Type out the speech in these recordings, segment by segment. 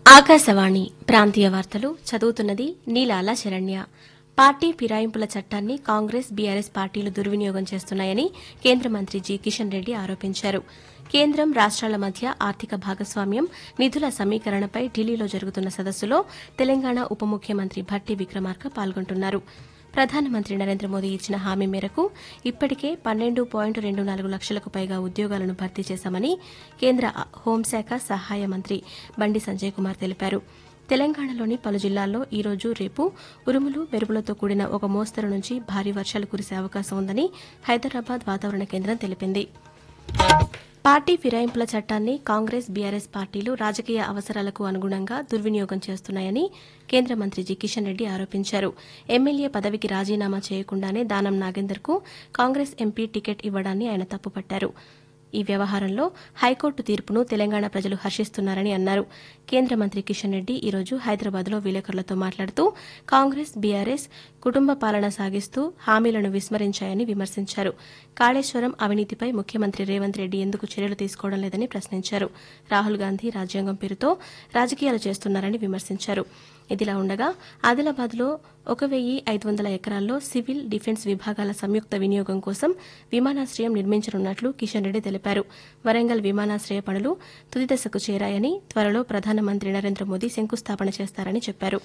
ఆకాశవాణి ప్రాంతీయ వార్తలు చదువుతున్నది నీలాల శరణ్య. పార్టీ ఫిరాయింపుల చట్టాన్ని కాంగ్రెస్ బీఆర్ఎస్ పార్టీలు దుర్వినియోగం చేస్తున్నాయని కేంద్ర మంత్రి జి కిషన్ రెడ్డి ఆరోపించారు. కేంద్రం రాష్ట్రాల మధ్య ఆర్థిక భాగస్వామ్యం, నిధుల సమీకరణపై ఢిల్లీలో జరుగుతున్న సదస్సులో తెలంగాణ ఉప ముఖ్యమంత్రి భట్టి విక్రమార్క పాల్గొంటున్నారు. ప్రధానమంత్రి నరేంద్ర మోదీ ఇచ్చిన హామీ మేరకు ఇప్పటికే 12.24 లక్షలకు పైగా ఉద్యోగాలను భర్తీ చేశామని కేంద్ర హోంశాఖ సహాయ మంత్రి బండి సంజయ్ కుమార్ తెలిపారు. తెలంగాణలోని పలు జిల్లాల్లో ఈ రోజు, రేపు ఉరుములు, మెరుపులతో కూడిన ఒక మోస్తరు నుంచి భారీ వర్షాలు కురిసే అవకాశం ఉందని హైదరాబాద్ వాతావరణ కేంద్రం తెలిపింది. పార్టీ ఫిరాయింపుల చట్టాన్ని కాంగ్రెస్ బీఆర్ఎస్ పార్టీలు రాజకీయ అవసరాలకు అనుగుణంగా దుర్వినియోగం చేస్తున్నాయని కేంద్ర మంత్రి జి కిషన్ రెడ్డి ఆరోపించారు. ఎమ్మెల్యే పదవికి రాజీనామా చేయకుండానే దానం నాగేందర్కు కాంగ్రెస్ ఎంపీ టికెట్ ఇవ్వడాన్ని ఆయన తప్పుపట్టారు. ఈ వ్యవహారంలో హైకోర్టు తీర్పును తెలంగాణ ప్రజలు హర్షిస్తున్నారని అన్నారు. కేంద్ర మంత్రి కిషన్ రెడ్డి ఈ రోజు హైదరాబాద్లో విలేకరులతో మాట్లాడుతూ కాంగ్రెస్ బీఆర్ఎస్ కుటుంబ పాలన సాగిస్తూ హామీలను విస్మరించాయని విమర్శించారు. కాళేశ్వరం అవినీతిపై ముఖ్యమంత్రి రేవంత్ రెడ్డి ఎందుకు చర్యలు తీసుకోవడం లేదని ప్రశ్నించారు. రాహుల్ గాంధీ రాజ్యాంగం పేరుతో రాజకీయాలు చేస్తున్నారని విమర్శించారు. ఇదిలా ఉండగా ఆదిలాబాద్లో 1,500 ఎకరాల్లో సివిల్, డిఫెన్స్ విభాగాల సంయుక్త వినియోగం కోసం విమానాశ్రయం నిర్మించనున్నట్లు కిషన్ రెడ్డి తెలిపారు. వరంగల్ విమానాశ్రయ పనులు తుది దశకు చేరాయని, త్వరలో ప్రధానమంత్రి నరేంద్ర మోదీ శంకుస్థాపన చేస్తారని చెప్పారు.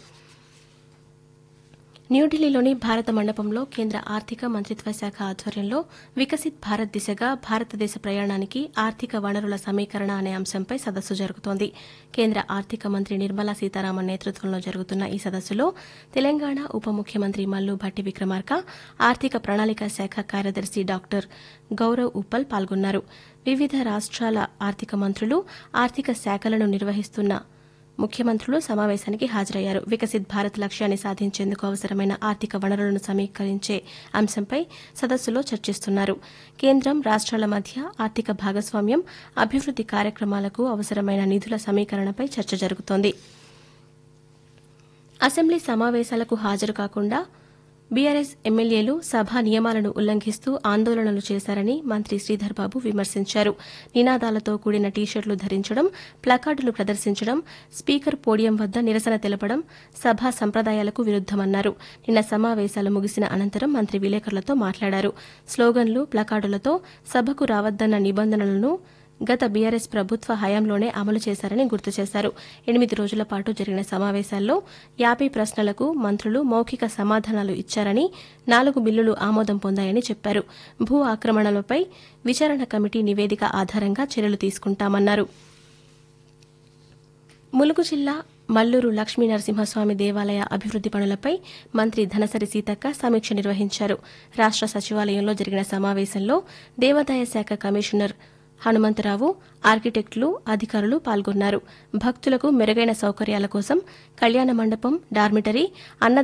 న్యూఢిల్లీలోని భారత మండపంలో కేంద్ర ఆర్థిక మంత్రిత్వ శాఖ ఆధ్వర్యంలో వికసిత్ భారత్ దిశగా భారతదేశ ప్రయాణానికి ఆర్థిక వనరుల సమీకరణ అనే అంశంపై సదస్సు జరుగుతోంది. కేంద్ర ఆర్థిక మంత్రి నిర్మలా సీతారామన్ నేతృత్వంలో జరుగుతున్న ఈ సదస్సులో తెలంగాణ ఉప ముఖ్యమంత్రి మల్లు భట్టి విక్రమార్క, ఆర్థిక ప్రణాళిక శాఖ కార్యదర్శి డాక్టర్ గౌరవ్ ఉప్పల్ పాల్గొన్నారు. వివిధ రాష్ట్రాల ఆర్థిక మంత్రులు, ఆర్థిక శాఖలను నిర్వహిస్తున్న ముఖ్యమంత్రులు సమావేశానికి హాజరయ్యారు. వికసిత్ భారత్ లక్ష్యాన్ని సాధించేందుకు అవసరమైన ఆర్థిక వనరులను సమీకరించే అంశంపై సదస్సులో చర్చిస్తున్నారు. కేంద్రం, రాష్ట్రాల మధ్య ఆర్థిక భాగస్వామ్యం, అభివృద్ది కార్యక్రమాలకు అవసరమైన నిధుల సమీకరణపై చర్చ జరుగుతోంది. అసెంబ్లీ సమావేశాలకు హాజరు కాకుండా బీఆర్ఎస్ ఎమ్మెల్యేలు సభా నియమాలను ఉల్లంఘిస్తూ ఆందోళనలు చేశారని మంత్రి శ్రీధర్ బాబు విమర్శించారు. నినాదాలతో కూడిన టీషర్టులు ధరించడం, ప్లకార్డులు ప్రదర్శించడం, స్పీకర్ పోడియం వద్ద నిరసన తెలపడం సభా సంప్రదాయాలకు విరుద్దమన్నారు. నిన్న సమావేశాలు ముగిసిన అనంతరం మంత్రి విలేకరులతో మాట్లాడారు. స్లోగన్లు, ప్లకార్డులతో సభకు రావద్దన్న నిబంధనలను గత బీఆర్ఎస్ ప్రభుత్వ హయాంలోనే అమలు చేశారని గుర్తు చేశారు. 8 రోజుల పాటు జరిగిన సమావేశాల్లో 50 ప్రశ్నలకు మంత్రులు మౌఖిక సమాధానాలు ఇచ్చారని, 4 బిల్లులు ఆమోదం పొందాయని చెప్పారు. భూ ఆక్రమణలపై విచారణ కమిటీ నివేదిక ఆధారంగా చర్యలు తీసుకుంటామన్నారు. ములుగు జిల్లా మల్లూరు లక్ష్మీనరసింహస్వామి దేవాలయ అభివృద్ది పనులపై మంత్రి ధనసరి సీతక్క సమీక్ష నిర్వహించారు. రాష్ట సచివాలయంలో జరిగిన సమావేశంలో దేవాదాయ శాఖ కమిషనర్ హనుమంతరావు, ఆర్కిటెక్టులు, అధికారులు పాల్గొన్నారు. భక్తులకు మెరుగైన సౌకర్యాల కోసం కళ్యాణ మండపం, డార్మిటరీ,